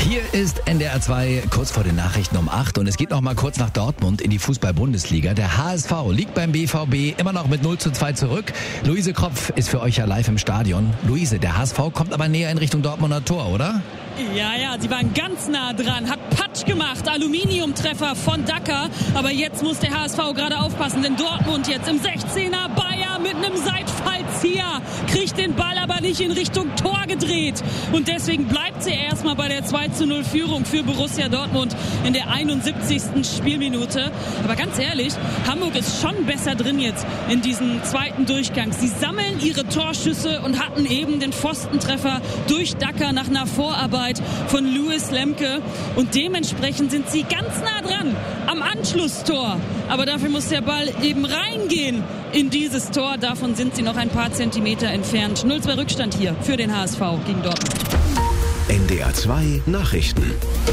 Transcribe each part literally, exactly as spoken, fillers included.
Hier ist N D R zwei, kurz vor den Nachrichten um acht und es geht noch mal kurz nach Dortmund in die Fußball-Bundesliga. Der H S V liegt beim B V B immer noch mit null zu zwei zurück. Luise Kropf ist für euch ja live im Stadion. Luise, der H S V kommt aber näher in Richtung Dortmunder Tor, oder? Ja, ja, sie waren ganz nah dran, hat Patsch gemacht, Aluminiumtreffer von Dacker, aber jetzt muss der H S V gerade aufpassen, denn Dortmund jetzt im sechzehner, Bayer mit einem Seitfallzieher, kriegt den Ball aber nicht in Richtung Tor gedreht und deswegen bleibt sie erstmal bei der zwei zu null Führung für Borussia Dortmund in der einundsiebzigsten Spielminute. Aber ganz ehrlich, Hamburg ist schon besser drin jetzt in diesem zweiten Durchgang. Sie sammeln ihre Torschüsse und hatten eben den Pfostentreffer durch Dacker nach einer Vorarbeit von Louis Lemke und dementsprechend sind sie ganz nah dran am Anschlusstor. Aber dafür muss der Ball eben reingehen in dieses Tor. Davon sind sie noch ein paar Zentimeter entfernt. null zwei Rückstand hier für den H S V gegen Dortmund. N D R zwei Nachrichten.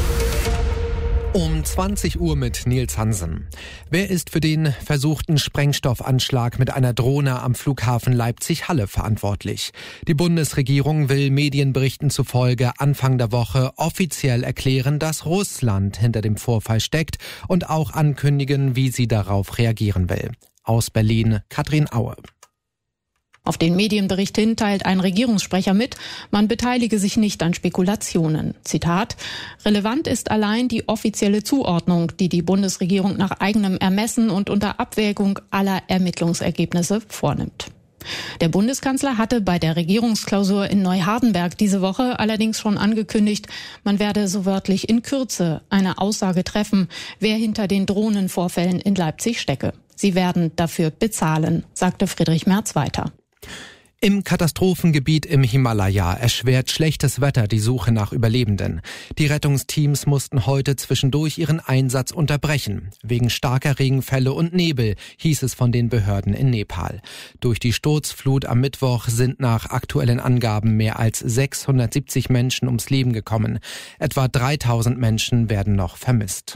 Um zwanzig Uhr mit Nils Hansen. Wer ist für den versuchten Sprengstoffanschlag mit einer Drohne am Flughafen Leipzig-Halle verantwortlich? Die Bundesregierung will Medienberichten zufolge Anfang der Woche offiziell erklären, dass Russland hinter dem Vorfall steckt und auch ankündigen, wie sie darauf reagieren will. Aus Berlin, Katrin Aue. Auf den Medienbericht hin teilt ein Regierungssprecher mit, man beteilige sich nicht an Spekulationen. Zitat: Relevant ist allein die offizielle Zuordnung, die die Bundesregierung nach eigenem Ermessen und unter Abwägung aller Ermittlungsergebnisse vornimmt. Der Bundeskanzler hatte bei der Regierungsklausur in Neuhardenberg diese Woche allerdings schon angekündigt, man werde so wörtlich in Kürze eine Aussage treffen, wer hinter den Drohnenvorfällen in Leipzig stecke. Sie werden dafür bezahlen, sagte Friedrich Merz weiter. Im Katastrophengebiet im Himalaya erschwert schlechtes Wetter die Suche nach Überlebenden. Die Rettungsteams mussten heute zwischendurch ihren Einsatz unterbrechen. Wegen starker Regenfälle und Nebel, hieß es von den Behörden in Nepal. Durch die Sturzflut am Mittwoch sind nach aktuellen Angaben mehr als sechshundertsiebzig Menschen ums Leben gekommen. Etwa dreitausend Menschen werden noch vermisst.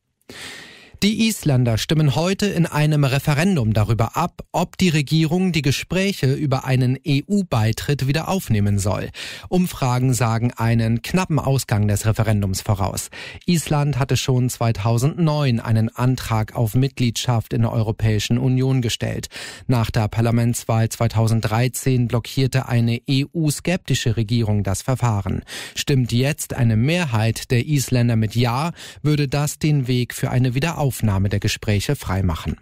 Die Isländer stimmen heute in einem Referendum darüber ab, ob die Regierung die Gespräche über einen E U-Beitritt wieder aufnehmen soll. Umfragen sagen einen knappen Ausgang des Referendums voraus. Island hatte schon zweitausendneun einen Antrag auf Mitgliedschaft in der Europäischen Union gestellt. Nach der Parlamentswahl zweitausenddreizehn blockierte eine E U-skeptische Regierung das Verfahren. Stimmt jetzt eine Mehrheit der Isländer mit Ja, würde das den Weg für eine Wiederaufnahme Aufnahme der Gespräche freimachen.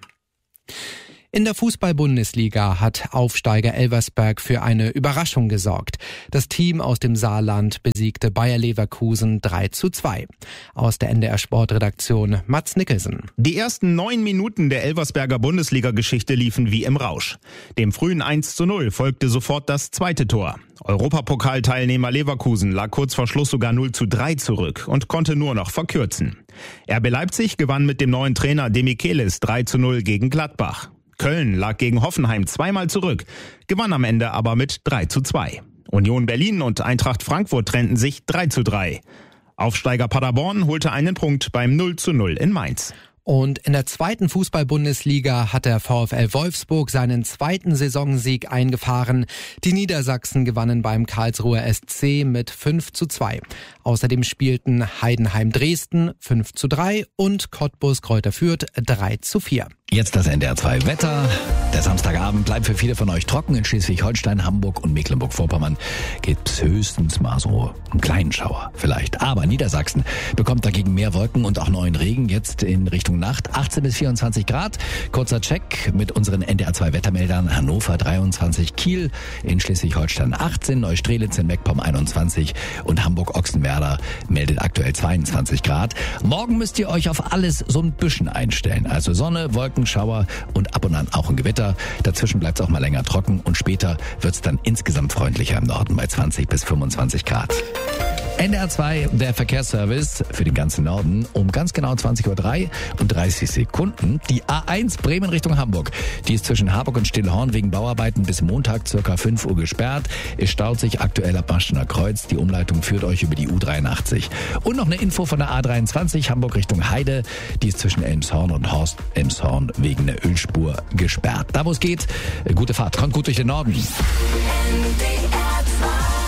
In der Fußball-Bundesliga hat Aufsteiger Elversberg für eine Überraschung gesorgt. Das Team aus dem Saarland besiegte Bayer Leverkusen drei zu zwei. Aus der N D R Sportredaktion Mats Nicholson. Die ersten neun Minuten der Elversberger Bundesliga-Geschichte liefen wie im Rausch. Dem frühen eins zu null folgte sofort das zweite Tor. Europapokalteilnehmer Leverkusen lag kurz vor Schluss sogar null zu drei zurück und konnte nur noch verkürzen. R B Leipzig gewann mit dem neuen Trainer Demichelis drei zu null gegen Gladbach. Köln lag gegen Hoffenheim zweimal zurück, gewann am Ende aber mit drei zu zwei. Union Berlin und Eintracht Frankfurt trennten sich drei zu drei. Aufsteiger Paderborn holte einen Punkt beim null zu null in Mainz. Und in der zweiten Fußball-Bundesliga hat der VfL Wolfsburg seinen zweiten Saisonsieg eingefahren. Die Niedersachsen gewannen beim Karlsruher S C mit fünf zu zwei. Außerdem spielten Heidenheim Dresden fünf zu drei und Cottbus Greuther Fürth drei zu vier. Jetzt das N D R zwei Wetter. Der Samstagabend bleibt für viele von euch trocken. In Schleswig-Holstein, Hamburg und Mecklenburg-Vorpommern gibt's höchstens mal so einen kleinen Schauer vielleicht. Aber Niedersachsen bekommt dagegen mehr Wolken und auch neuen Regen jetzt in Richtung Nacht. achtzehn bis vierundzwanzig Grad. Kurzer Check mit unseren N D R zwei Wettermeldern. Hannover dreiundzwanzig, Kiel in Schleswig-Holstein achtzehn, Neustrelitz in Meckpomm einundzwanzig und Hamburg-Ochsenwerder meldet aktuell zweiundzwanzig Grad. Morgen müsst ihr euch auf alles so ein bisschen einstellen. Also Sonne, Wolken, Schauer und ab und an auch ein Gewitter. Dazwischen bleibt es auch mal länger trocken und später wird es dann insgesamt freundlicher im Norden bei zwanzig bis fünfundzwanzig Grad. N D R zwei, der Verkehrsservice für den ganzen Norden. Um ganz genau zwanzig Uhr drei und dreißig Sekunden. Die A eins Bremen Richtung Hamburg. Die ist zwischen Harburg und Stillhorn wegen Bauarbeiten bis Montag circa fünf Uhr gesperrt. Es staut sich aktuell ab Marstener Kreuz. Die Umleitung führt euch über die U dreiundachtzig. Und noch eine Info von der A dreiundzwanzig Hamburg Richtung Heide. Die ist zwischen Elmshorn und Horst Elmshorn wegen der Ölspur gesperrt. Da wo es geht, gute Fahrt. Kommt gut durch den Norden. Das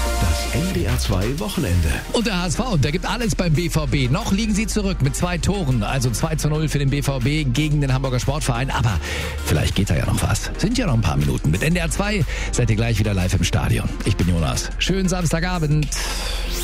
N D R zwei Wochenende. Und der H S V, der gibt alles beim B V B. Noch liegen sie zurück mit zwei Toren, also zwei zu null für den B V B gegen den Hamburger Sportverein. Aber vielleicht geht da ja noch was. Sind ja noch ein paar Minuten. Mit N D R zwei seid ihr gleich wieder live im Stadion. Ich bin Jonas. Schönen Samstagabend.